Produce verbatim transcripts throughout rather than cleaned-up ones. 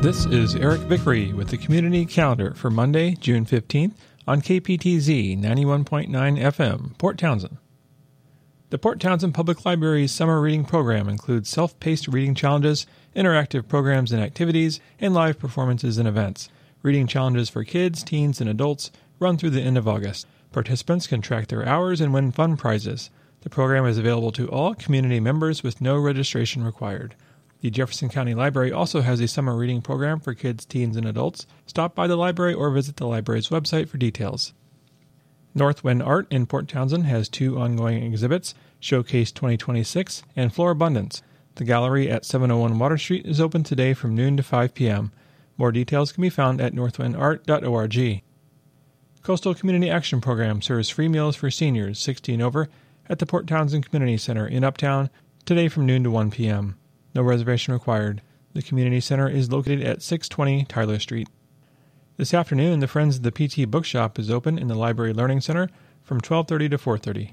This is Eric Vickery with the Community Calendar for Monday, June fifteenth on K P T Z ninety-one point nine F M, Port Townsend. The Port Townsend Public Library's summer reading program includes self-paced reading challenges, interactive programs and activities, and live performances and events. Reading challenges for kids, teens, and adults run through the end of August. Participants can track their hours and win fun prizes. The program is available to all community members with no registration required. The Jefferson County Library also has a summer reading program for kids, teens, and adults. Stop by the library or visit the library's website for details. Northwind Art in Port Townsend has two ongoing exhibits, Showcase twenty twenty-six and Floor Abundance. The gallery at seven oh one Water Street is open today from noon to five p.m. More details can be found at northwind art dot org. Coastal Community Action Program serves free meals for seniors sixty and over at the Port Townsend Community Center in Uptown today from noon to one p.m. No reservation required. The Community Center is located at six twenty Tyler Street. This afternoon, the Friends of the P T Bookshop is open in the Library Learning Center from twelve thirty to four thirty.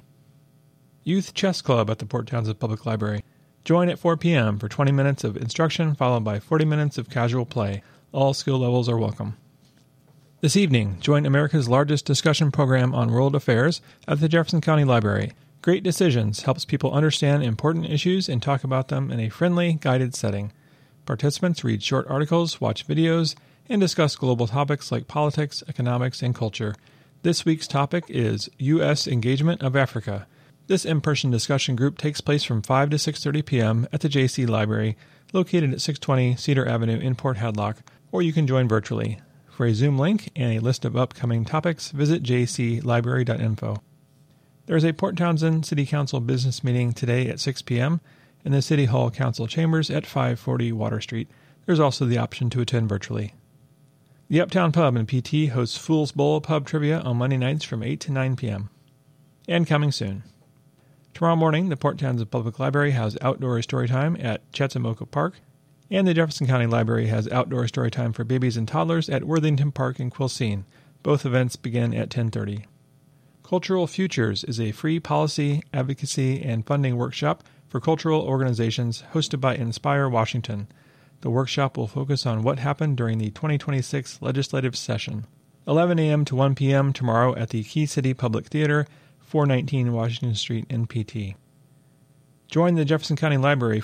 Youth Chess Club at the Port Townsend Public Library. Join at four p.m. for twenty minutes of instruction followed by forty minutes of casual play. All skill levels are welcome. This evening, join America's largest discussion program on world affairs at the Jefferson County Library. Great Decisions helps people understand important issues and talk about them in a friendly, guided setting. Participants read short articles, watch videos, and discuss global topics like politics, economics, and culture. This week's topic is U S Engagement of Africa. This in-person discussion group takes place from five to six thirty p.m. at the J C Library, located at six twenty Cedar Avenue in Port Hadlock, or you can join virtually. For a Zoom link and a list of upcoming topics, visit j c library dot info. There is a Port Townsend City Council business meeting today at six p.m. in the City Hall Council Chambers at five forty Water Street. There's also the option to attend virtually. The Uptown Pub in P T hosts Fool's Bowl Pub Trivia on Monday nights from eight to nine p.m. And coming soon. Tomorrow morning, the Port Townsend Public Library has outdoor storytime at Chatzamoka Park, and the Jefferson County Library has outdoor storytime for babies and toddlers at Worthington Park in Quilcene. Both events begin at ten thirty. Cultural Futures is a free policy, advocacy, and funding workshop for cultural organizations hosted by Inspire Washington. The workshop will focus on what happened during the twenty twenty-six legislative session. eleven a.m. to one p.m. tomorrow at the Key City Public Theater, four nineteen Washington Street in P T. Join the Jefferson County Library